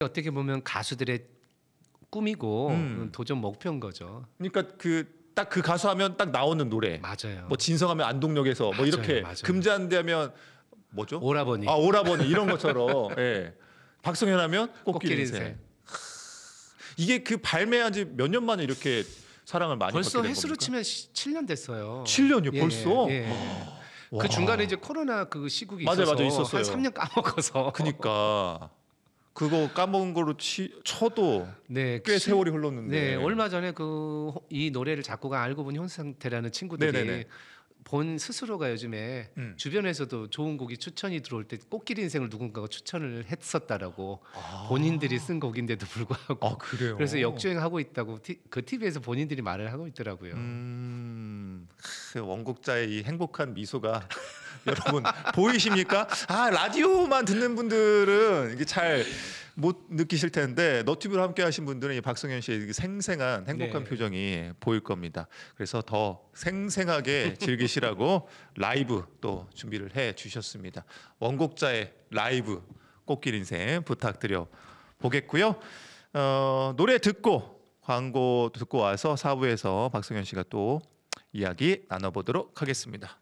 어떻게 보면 가수들의 꿈이고 도전 목표인 거죠. 그러니까 딱 그 가수 하면 딱 나오는 노래. 맞아요. 뭐 진성하면 안동역에서 뭐 맞아요, 이렇게 맞아요. 금잔디하면 뭐죠? 오라버니. 아 오라버니 이런 것처럼. 예. 박성현 하면 꽃길 인생. 이게 그 발매한 지 몇 년 만에 이렇게 사랑을 많이 받게 벌써 된 횟수로 겁니까? 치면 7년 됐어요. 7년이요, 벌써? 그 중간에 이제 코로나 그 시국이 맞아요, 있어서 맞아요, 있었어요. 한 3년 까먹어서. 그니까 그거 까먹은 거로 쳐도 네, 꽤 세월이 흘렀는데. 네, 얼마 전에 이 노래를 작곡한 알고 보니 혼상태라는 친구들이 네네네. 본 스스로가 요즘에 주변에서도 좋은 곡이 추천이 들어올 때 꽃길 인생을 누군가가 추천을 했었다라고 본인들이 쓴 곡인데도 불구하고. 아, 그래요? 그래서 역주행하고 있다고 그 TV에서 본인들이 말을 하고 있더라고요. 원곡자의 이 행복한 미소가 여러분 보이십니까? 아 라디오만 듣는 분들은 이게 잘 못 느끼실 텐데 너튜브를 함께 하신 분들은 이 박성현 씨의 생생한 행복한 네. 표정이 보일 겁니다. 그래서 더 생생하게 즐기시라고 라이브 또 준비를 해 주셨습니다. 원곡자의 라이브 꽃길 인생 부탁드려 보겠고요. 노래 듣고 광고 듣고 와서 4부에서 박성현 씨가 또 이야기 나눠보도록 하겠습니다.